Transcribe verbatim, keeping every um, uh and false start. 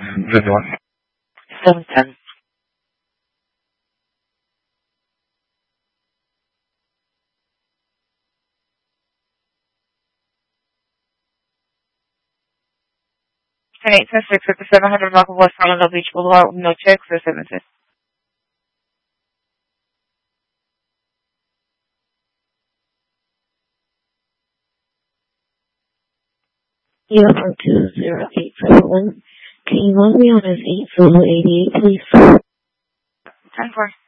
Good one. seven ten. ten eight ten six at the seven hundred block of West Hollandale Beach Boulevard. No checks or seven ten. U F O two zero eight seven one. Can you log me on as eight zero eight eight, please? ten four.